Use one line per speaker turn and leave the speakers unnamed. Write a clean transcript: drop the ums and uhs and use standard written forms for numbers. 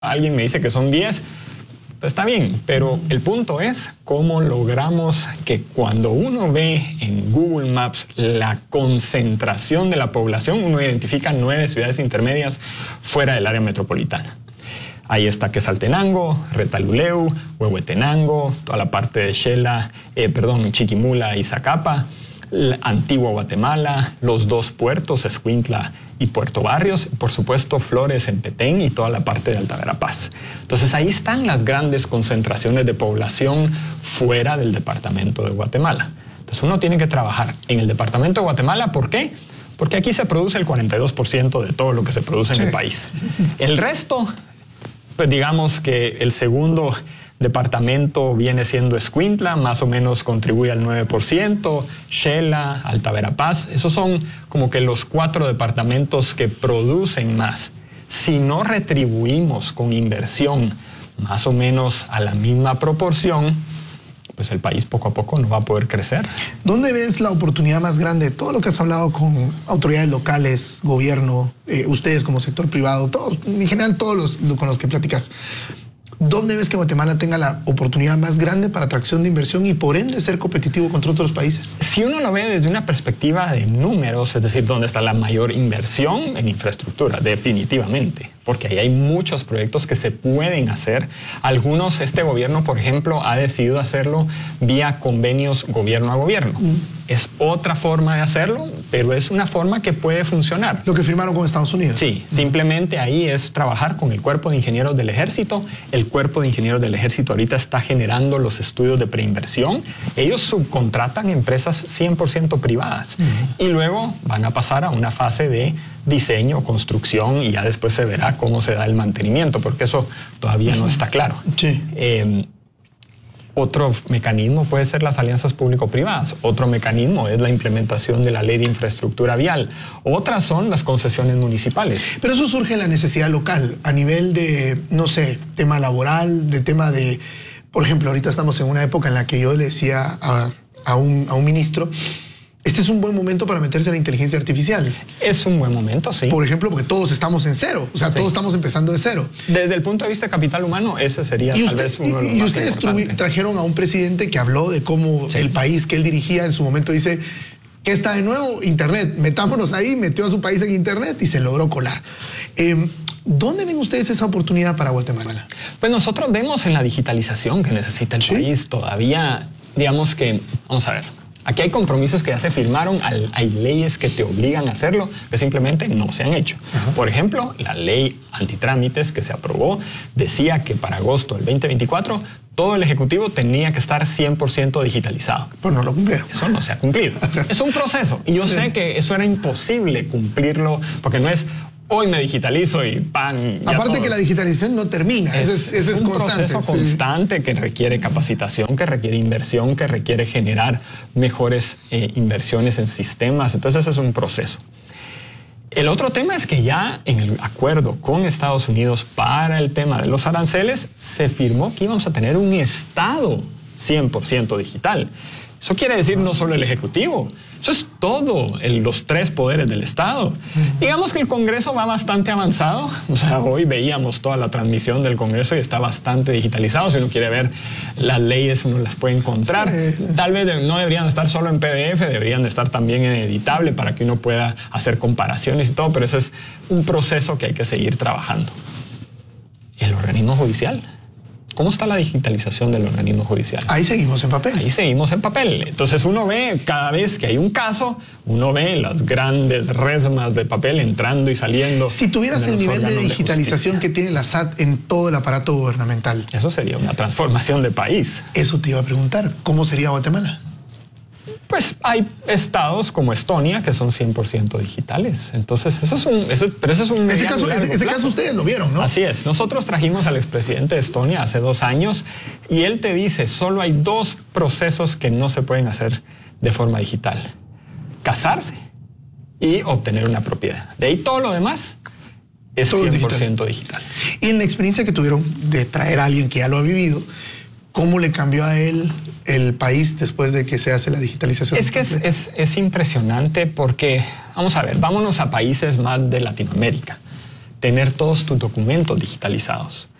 alguien me dice que son 10, pues está bien, pero el punto es cómo logramos que cuando uno ve en Google Maps la concentración de la población, uno identifica 9 ciudades intermedias fuera del área metropolitana. Ahí está Quetzaltenango, Retalhuleu, Huehuetenango, toda la parte de Chiquimula y Zacapa, Antigua Guatemala, los 2 puertos, Escuintla y Puerto Barrios, por supuesto Flores en Petén y toda la parte de Alta Verapaz. Entonces ahí están las grandes concentraciones de población fuera del departamento de Guatemala. Entonces uno tiene que trabajar en el departamento de Guatemala. ¿Por qué? Porque aquí se produce el 42% de todo lo que se produce en el país. El resto, pues digamos que el segundo departamento viene siendo Escuintla, más o menos contribuye al 9%, Xela, Alta Verapaz, esos son como que los 4 departamentos que producen más. Si no retribuimos con inversión más o menos a la misma proporción, pues el país poco a poco no va a poder crecer.
¿Dónde ves la oportunidad más grande? Todo lo que has hablado con autoridades locales, gobierno, ustedes como sector privado, todos, en general todos con los que platicas. ¿Dónde ves que Guatemala tenga la oportunidad más grande para atracción de inversión y por ende ser competitivo contra otros países?
Si uno lo ve desde una perspectiva de números, es decir, ¿dónde está la mayor inversión? En infraestructura, definitivamente. Porque ahí hay muchos proyectos que se pueden hacer. Algunos, este gobierno, por ejemplo, ha decidido hacerlo vía convenios gobierno a gobierno. Es otra forma de hacerlo, pero es una forma que puede funcionar.
Lo que firmaron con Estados Unidos.
Sí, simplemente ahí es trabajar con el Cuerpo de Ingenieros del Ejército. El Cuerpo de Ingenieros del Ejército ahorita está generando los estudios de preinversión. Ellos subcontratan empresas 100% privadas y luego van a pasar a una fase de diseño, construcción y ya después se verá cómo se da el mantenimiento, porque eso todavía no está claro.
Sí.
Otro mecanismo puede ser las alianzas público-privadas. Otro mecanismo es la implementación de la ley de infraestructura vial. Otras son las concesiones municipales.
Pero eso surge de la necesidad local, a nivel de, no sé, tema laboral, de tema de... Por ejemplo, ahorita estamos en una época en la que yo le decía a un ministro, este es un buen momento para meterse en la inteligencia artificial.
Es un buen momento, sí.
Por ejemplo, porque todos estamos en cero. O sea, sí, todos estamos empezando de cero.
Desde el punto de vista de capital humano, ese sería tal vez uno de los más
ustedes trajeron a un presidente que habló de cómo el país que él dirigía en su momento dice, ¿qué está de nuevo? Internet. Metámonos ahí, metió a su país en Internet y se logró colar. ¿Dónde ven ustedes esa oportunidad para Guatemala?
Pues nosotros vemos en la digitalización que necesita el país. Todavía, digamos que, vamos a ver, aquí hay compromisos que ya se firmaron, hay leyes que te obligan a hacerlo, que simplemente no se han hecho. Por ejemplo, la ley antitrámites que se aprobó decía que para agosto del 2024 todo el Ejecutivo tenía que estar 100% digitalizado.
Pues no lo cumplieron.
Eso no se ha cumplido. Es un proceso y yo sé que eso era imposible cumplirlo porque no es... Hoy me digitalizo y ¡pam!
Aparte que la digitalización no termina, es un
proceso constante que requiere capacitación, que requiere inversión, que requiere generar mejores inversiones en sistemas. Entonces es un proceso. El otro tema es que ya en el acuerdo con Estados Unidos para el tema de los aranceles se firmó que íbamos a tener un Estado 100% digital. Eso quiere decir no solo el Ejecutivo, eso es todo, los 3 poderes del Estado. Digamos que el Congreso va bastante avanzado. O sea, hoy veíamos toda la transmisión del Congreso y está bastante digitalizado. Si uno quiere ver las leyes, uno las puede encontrar. Tal vez no deberían estar solo en PDF, deberían estar también en editable para que uno pueda hacer comparaciones y todo, pero ese es un proceso que hay que seguir trabajando. El organismo judicial. ¿Cómo está la digitalización del organismo judicial?
Ahí seguimos en papel.
Ahí seguimos en papel. Entonces uno ve, cada vez que hay un caso, uno ve las grandes resmas de papel entrando y saliendo.
Si tuvieras el nivel de digitalización que tiene la SAT en todo el aparato gubernamental.
Eso sería una transformación de país.
Eso te iba a preguntar. ¿Cómo sería Guatemala?
Pues hay estados como Estonia que son 100% digitales. Entonces, ese caso
ustedes lo vieron, ¿no?
Así es. Nosotros trajimos al expresidente de Estonia hace 2 años y él te dice, solo hay 2 procesos que no se pueden hacer de forma digital. Casarse y obtener una propiedad. De ahí todo lo demás es 100% digital.
Y en la experiencia que tuvieron de traer a alguien que ya lo ha vivido, ¿cómo le cambió a él el país después de que se hace la digitalización?
Es que es impresionante porque, vamos a ver, vámonos a países más de Latinoamérica. tener todos tus documentos digitalizados.